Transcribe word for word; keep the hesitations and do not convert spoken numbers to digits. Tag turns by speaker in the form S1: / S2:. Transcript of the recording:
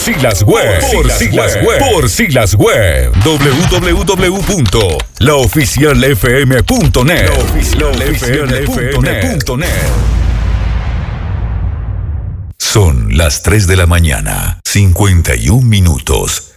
S1: siglas web. Por siglas web. Por siglas web. doble u doble u doble u punto la oficial f m punto net. la oficial f m punto net. Son las tres de la mañana, cincuenta y un minutos.